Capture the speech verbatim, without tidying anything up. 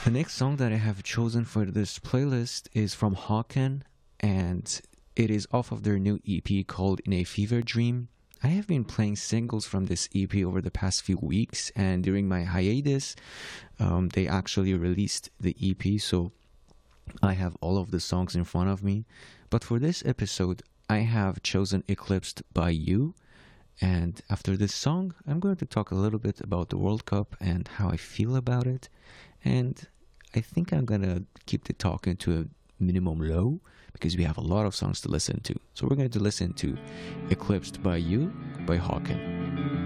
The next song that I have chosen for this playlist is from Hawken, and it is off of their new E P called In a Fever Dream. I have been playing singles from this E P over the past few weeks, and during my hiatus, um, they actually released the E P, so I have all of the songs in front of me. But for this episode, I have chosen Eclipsed by You. And after this song, I'm going to talk a little bit about the World Cup and how I feel about it. And I think I'm going to keep the talking to a minimum low because we have a lot of songs to listen to. So we're going to listen to Eclipsed by You by Hawken.